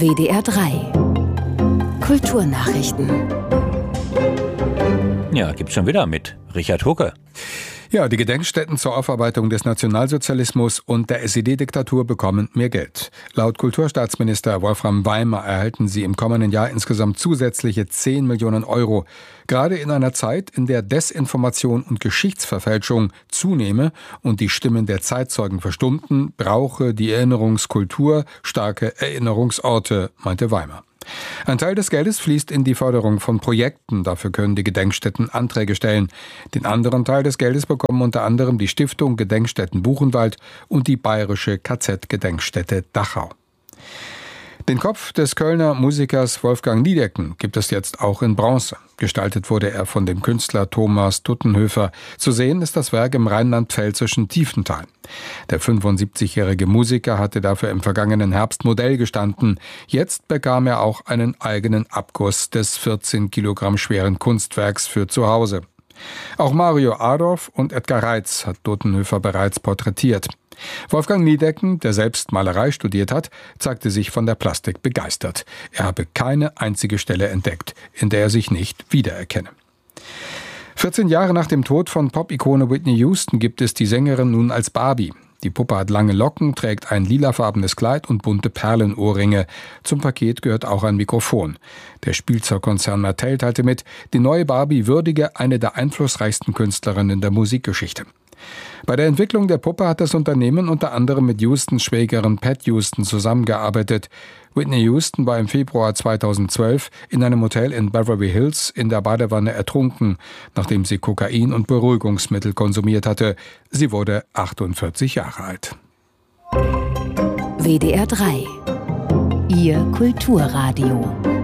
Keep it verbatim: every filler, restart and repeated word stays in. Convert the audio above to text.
W D R drei Kulturnachrichten. Ja, gibt's schon wieder mit Richard Hucke. Ja, die Gedenkstätten zur Aufarbeitung des Nationalsozialismus und der S E D-Diktatur bekommen mehr Geld. Laut Kulturstaatsminister Wolfram Weimer erhalten sie im kommenden Jahr insgesamt zusätzliche zehn Millionen Euro. Gerade in einer Zeit, in der Desinformation und Geschichtsverfälschung zunehme und die Stimmen der Zeitzeugen verstummten, brauche die Erinnerungskultur starke Erinnerungsorte, meinte Weimer. Ein Teil des Geldes fließt in die Förderung von Projekten. Dafür können die Gedenkstätten Anträge stellen. Den anderen Teil des Geldes bekommen unter anderem die Stiftung Gedenkstätten Buchenwald und die bayerische K Z-Gedenkstätte Dachau. Den Kopf des Kölner Musikers Wolfgang Niedecken gibt es jetzt auch in Bronze. Gestaltet wurde er von dem Künstler Thomas Tuttenhöfer. Zu sehen ist das Werk im rheinland-pfälzischen Tiefental. Der fünfundsiebzigjährige Musiker hatte dafür im vergangenen Herbst Modell gestanden. Jetzt bekam er auch einen eigenen Abguss des vierzehn Kilogramm schweren Kunstwerks für zu Hause. Auch Mario Adorf und Edgar Reitz hat Tuttenhöfer bereits porträtiert. Wolfgang Niedecken, der selbst Malerei studiert hat, zeigte sich von der Plastik begeistert. Er habe keine einzige Stelle entdeckt, in der er sich nicht wiedererkenne. vierzehn Jahre nach dem Tod von Pop-Ikone Whitney Houston gibt es die Sängerin nun als Barbie. Die Puppe hat lange Locken, trägt ein lilafarbenes Kleid und bunte Perlenohrringe. Zum Paket gehört auch ein Mikrofon. Der Spielzeugkonzern Mattel teilte mit, die neue Barbie würdige eine der einflussreichsten Künstlerinnen der Musikgeschichte. Bei der Entwicklung der Puppe hat das Unternehmen unter anderem mit Houstons Schwägerin Pat Houston zusammengearbeitet. Whitney Houston war im Februar zweitausendzwölf in einem Hotel in Beverly Hills in der Badewanne ertrunken, nachdem sie Kokain und Beruhigungsmittel konsumiert hatte. Sie wurde achtundvierzig Jahre alt. W D R drei Ihr Kulturradio.